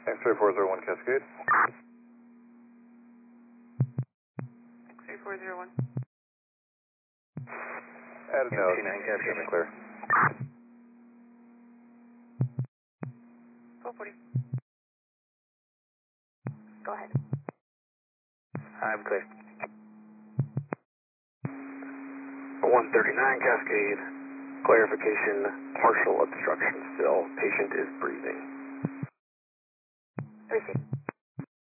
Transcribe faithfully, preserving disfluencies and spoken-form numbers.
X-ray four zero one Cascade. X-ray four zero one. Added now. T nine Cascade, clear. twelve forty. Go ahead. I'm clear. one thirty-nine Cascade, clarification, partial obstruction still, patient is breathing. Received.